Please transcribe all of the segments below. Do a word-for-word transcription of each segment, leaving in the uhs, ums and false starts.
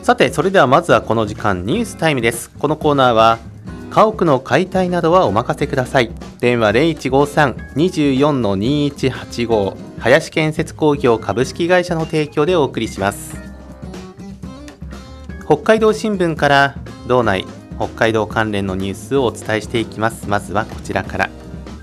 さて、それではまずはこの時間ニュースタイムです。このコーナーは家屋の解体などはお任せください。電話 ゼロいちごさん によん にいちはちご、林建設工業株式会社の提供でお送りします。北海道新聞から道内北海道関連のニュースをお伝えしていきます。まずはこちらから。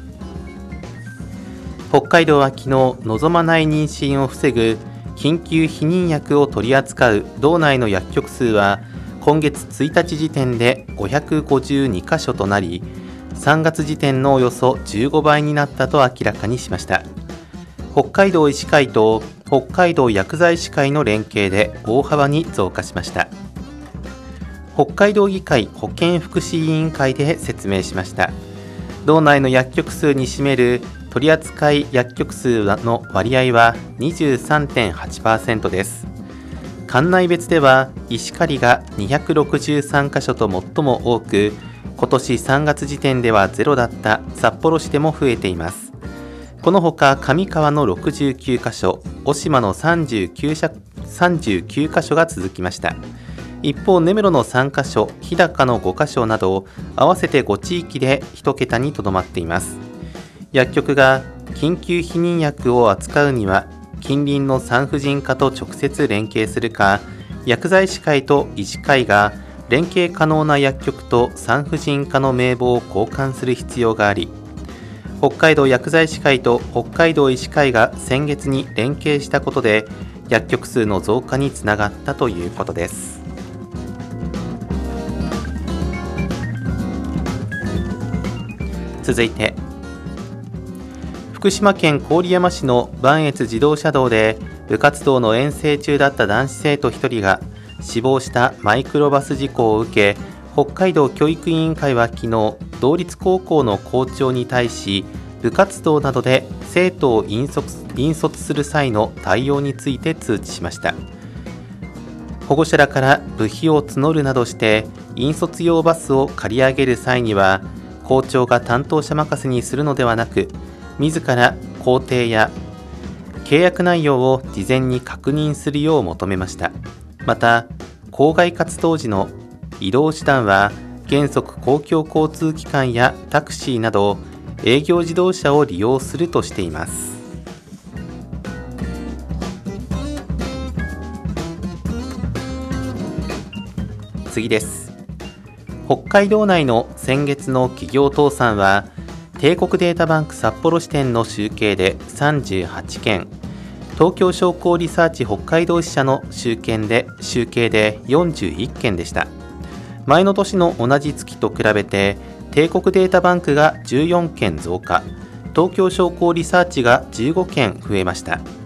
北海道は昨日、望まない妊娠を防ぐ緊急避妊薬を取り扱う道内の薬局数は今月ついたち時点でごひゃくごじゅうにかしょとなり、さんがつ時点のおよそじゅうごばいになったと明らかにしました。北海道医師会と北海道薬剤師会の連携で大幅に増加しました。北海道議会保健福祉委員会で説明しました。道内の薬局数に占める取扱薬局数の割合は にじゅうさんてんはちパーセント です。管内別では石狩がにひゃくろくじゅうさんかしょと最も多く、今年さんがつ時点ではゼロだった札幌市でも増えています。このほか上川のろくじゅうきゅうかしょ、渡島のさんじゅうきゅうかしょが続きました。一方、根室のさんかしょ、日高のごかしょなど合わせてご地域でいちけたにとどまっています。薬局が緊急避妊薬を扱うには近隣の産婦人科と直接連携するか、薬剤師会と医師会が連携可能な薬局と産婦人科の名簿を交換する必要があり、北海道薬剤師会と北海道医師会が先月に連携したことで薬局数の増加につながったということです。続いて、福島県郡山市の磐越自動車道で部活動の遠征中だった男子生徒ひとりが死亡したマイクロバス事故を受け、北海道教育委員会は昨日、道立高校の校長に対し部活動などで生徒を引率、引率する際の対応について通知しました。保護者らから部費を募るなどして引率用バスを借り上げる際には、校長が担当者任せにするのではなく、自ら工程や契約内容を事前に確認するよう求めました。また、校外活動時の移動手段は原則公共交通機関やタクシーなど営業自動車を利用するとしています。次です。北海道内の先月の企業倒産は帝国データバンク札幌支店の集計でさんじゅうはちけん、東京商工リサーチ北海道支社の集計で集計でよんじゅういっけんでした。前の年の同じ月と比べて帝国データバンクがじゅうよんけん増加、東京商工リサーチがじゅうごけん増えました。